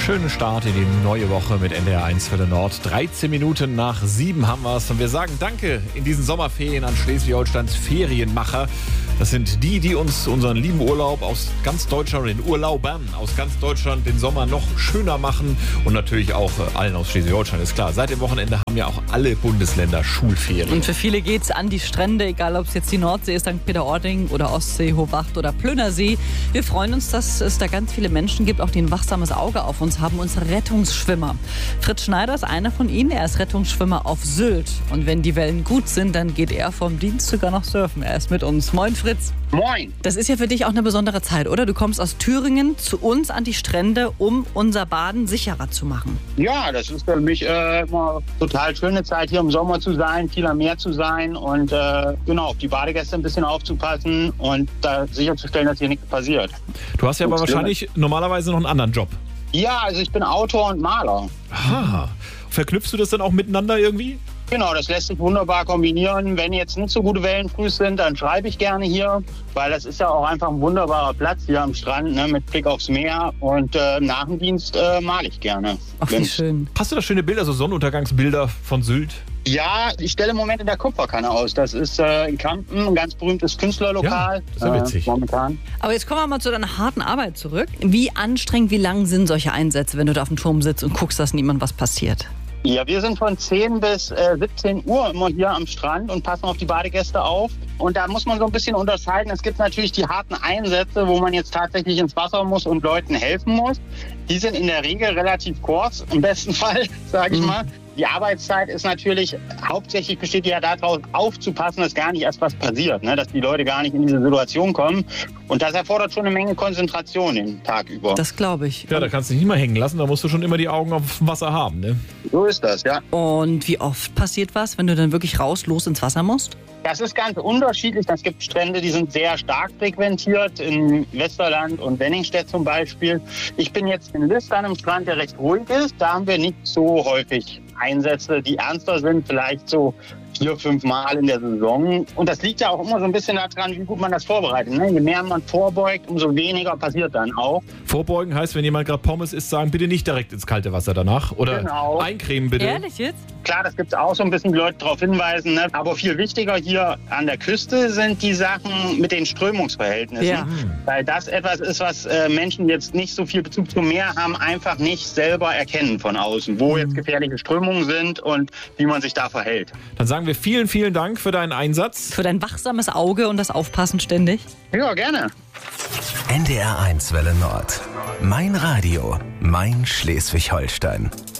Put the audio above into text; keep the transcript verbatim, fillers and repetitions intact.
Schönen Start in die neue Woche mit N D R eins Welle Nord. dreizehn Minuten nach sieben haben wir es. Und wir sagen Danke in diesen Sommerferien an Schleswig-Holsteins Ferienmacher. Das sind die, die uns unseren lieben Urlaub aus ganz Deutschland, den Urlaubern aus ganz Deutschland, den Sommer noch schöner machen. Und natürlich auch äh, allen aus Schleswig-Holstein, ist klar. Seit dem Wochenende haben ja auch alle Bundesländer Schulferien. Und für viele geht's an die Strände, egal ob es jetzt die Nordsee ist, Sankt Peter-Ording oder Ostsee, Hovacht oder Plönersee. Wir freuen uns, dass es da ganz viele Menschen gibt, auch die ein wachsames Auge auf uns haben, unsere Rettungsschwimmer. Fritz Schneider ist einer von ihnen. Er ist Rettungsschwimmer auf Sylt. Und wenn die Wellen gut sind, dann geht er vom Dienst sogar noch surfen. Er ist mit uns. Moin, Fritz. Moin. Das ist ja für dich auch eine besondere Zeit, oder? Du kommst aus Thüringen zu uns an die Strände, um unser Baden sicherer zu machen. Ja, das ist für mich äh, immer total schöne Zeit, hier im Sommer zu sein, viel am Meer zu sein und äh, genau, auf die Badegäste ein bisschen aufzupassen und da sicherzustellen, dass hier nichts passiert. Du hast ja aber wahrscheinlich normalerweise noch einen anderen Job. Ja, also ich bin Autor und Maler. Aha. Verknüpfst du das dann auch miteinander irgendwie? Genau, das lässt sich wunderbar kombinieren. Wenn jetzt nicht so gute Wellen früh sind, dann schreibe ich gerne hier, weil das ist ja auch einfach ein wunderbarer Platz hier am Strand, ne, mit Blick aufs Meer. Und äh, nach dem Dienst äh, male ich gerne. Ach, wie schön. Hast du da schöne Bilder, so Sonnenuntergangsbilder von Sylt? Ja, ich stelle im Moment in der Kupferkanne aus. Das ist äh, in Kampen ein ganz berühmtes Künstlerlokal. Ja, das ist ja witzig. Äh, momentan. Aber jetzt kommen wir mal zu deiner harten Arbeit zurück. Wie anstrengend, wie lang sind solche Einsätze, wenn du da auf dem Turm sitzt und guckst, dass niemand was passiert? Ja, wir sind von zehn bis äh, siebzehn Uhr immer hier am Strand und passen auf die Badegäste auf. Und da muss man so ein bisschen unterscheiden. Es gibt natürlich die harten Einsätze, wo man jetzt tatsächlich ins Wasser muss und Leuten helfen muss. Die sind in der Regel relativ kurz, im besten Fall, sage ich Mhm. mal. Die Arbeitszeit ist natürlich, hauptsächlich besteht ja daraus, aufzupassen, dass gar nicht erst was passiert, ne? Dass die Leute gar nicht in diese Situation kommen. Und das erfordert schon eine Menge Konzentration den Tag über. Das glaube ich. Ja, da kannst du dich nicht mal hängen lassen, da musst du schon immer die Augen auf dem Wasser haben, ne? So ist das, ja. Und wie oft passiert was, wenn du dann wirklich raus, los ins Wasser musst? Das ist ganz unterschiedlich. Es gibt Strände, die sind sehr stark frequentiert, in Westerland und Wenningstedt zum Beispiel. Ich bin jetzt in List an einem Strand, der recht ruhig ist. Da haben wir nicht so häufig Einsätze, die ernster sind, vielleicht so vier, fünf Mal in der Saison. Und das liegt ja auch immer so ein bisschen daran, wie gut man das vorbereitet, ne? Je mehr man vorbeugt, umso weniger passiert dann auch. Vorbeugen heißt, wenn jemand gerade Pommes isst, sagen, bitte nicht direkt ins kalte Wasser danach. Oder Genau. eincremen bitte. Ehrlich jetzt? Klar, das gibt es auch so ein bisschen, die Leute darauf hinweisen. Ne? Aber viel wichtiger hier an der Küste sind die Sachen mit den Strömungsverhältnissen. Ja. Weil das etwas ist, was äh, Menschen jetzt nicht so viel Bezug zum Meer haben, einfach nicht selber erkennen von außen, wo jetzt gefährliche Strömungen sind und wie man sich da verhält. Dann sagen wir vielen, vielen Dank für deinen Einsatz. Für dein wachsames Auge und das Aufpassen ständig. Ja, gerne. N D R eins Welle Nord. Mein Radio, mein Schleswig-Holstein.